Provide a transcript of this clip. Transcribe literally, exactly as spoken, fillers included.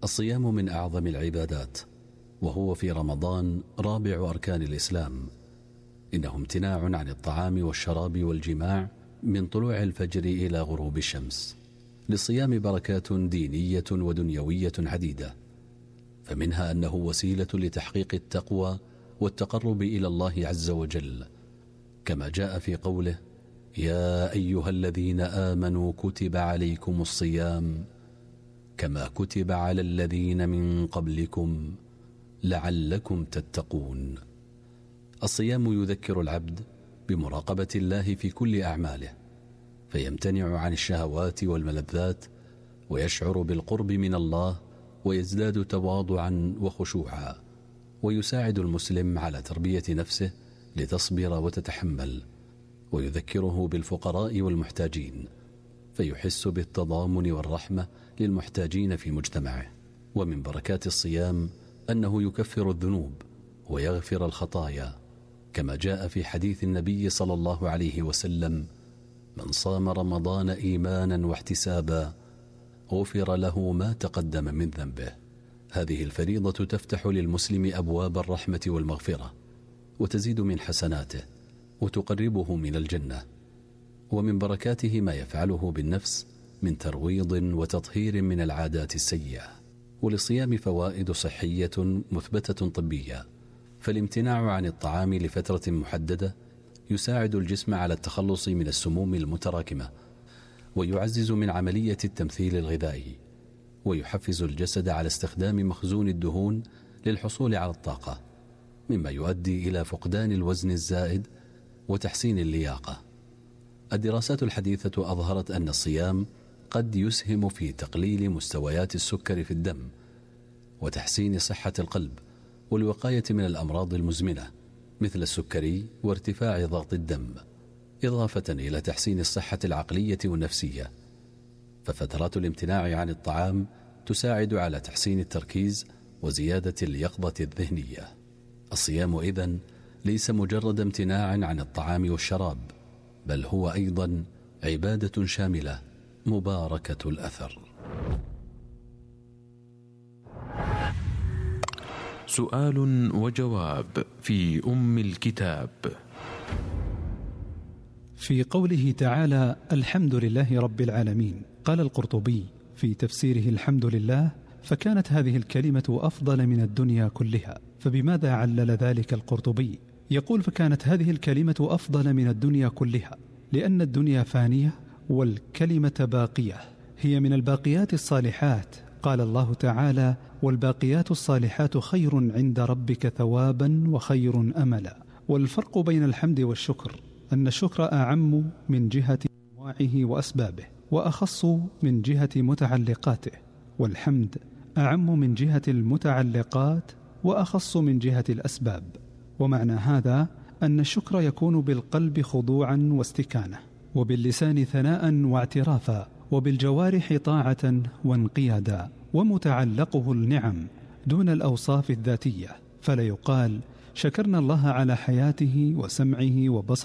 الصيام من أعظم العبادات، وهو في رمضان رابع أركان الإسلام. إنه امتناع عن الطعام والشراب والجماع من طلوع الفجر إلى غروب الشمس. للصيام بركات دينية ودنيوية عديدة، فمنها أنه وسيلة لتحقيق التقوى والتقرب إلى الله عز وجل، كما جاء في قوله: يا أيها الذين آمنوا كتب عليكم الصيام كما كتب على الذين من قبلكم لعلكم تتقون. الصيام يذكر العبد بمراقبة الله في كل أعماله، فيمتنع عن الشهوات والملذات، ويشعر بالقرب من الله، ويزداد تواضعا وخشوعا، ويساعد المسلم على تربية نفسه لتصبر وتتحمل، ويذكره بالفقراء والمحتاجين، فيحس بالتضامن والرحمة للمحتاجين في مجتمعه. ومن بركات الصيام أنه يكفر الذنوب ويغفر الخطايا، كما جاء في حديث النبي صلى الله عليه وسلم: من صام رمضان إيمانا واحتسابا غفر له ما تقدم من ذنبه. هذه الفريضة تفتح للمسلم أبواب الرحمة والمغفرة، وتزيد من حسناته، وتقربه من الجنة. ومن بركاته ما يفعله بالنفس من ترويض وتطهير من العادات السيئة. وللصيام فوائد صحية مثبتة طبية، فالامتناع عن الطعام لفترة محددة يساعد الجسم على التخلص من السموم المتراكمة، ويعزز من عملية التمثيل الغذائي، ويحفز الجسد على استخدام مخزون الدهون للحصول على الطاقة، مما يؤدي إلى فقدان الوزن الزائد وتحسين اللياقة. الدراسات الحديثة أظهرت أن الصيام قد يسهم في تقليل مستويات السكر في الدم، وتحسين صحة القلب، والوقاية من الأمراض المزمنة مثل السكري وارتفاع ضغط الدم، إضافة إلى تحسين الصحة العقلية والنفسية. ففترات الامتناع عن الطعام تساعد على تحسين التركيز وزيادة اليقظة الذهنية. الصيام إذن ليس مجرد امتناع عن الطعام والشراب، بل هو أيضا عبادة شاملة مباركة الأثر. سؤال وجواب في أم الكتاب. في قوله تعالى: الحمد لله رب العالمين، قال القرطبي في تفسيره: الحمد لله، فكانت هذه الكلمة أفضل من الدنيا كلها. فبماذا علل ذلك القرطبي؟ يقول: فكانت هذه الكلمة أفضل من الدنيا كلها لأن الدنيا فانية والكلمة باقية، هي من الباقيات الصالحات. قال الله تعالى: والباقيات الصالحات خير عند ربك ثوابا وخير أملا. والفرق بين الحمد والشكر أن الشكر أعم من جهة أنواعه وأسبابه، وأخص من جهة متعلقاته، والحمد أعم من جهة المتعلقات وأخص من جهة الأسباب. ومعنى هذا أن الشكر يكون بالقلب خضوعا واستكانة، وباللسان ثناء واعترافا، وبالجوارح طاعة وانقيادا، ومتعلقه النعم دون الأوصاف الذاتية. فلا يقال: شكرنا الله على حياته وسمعه وبصره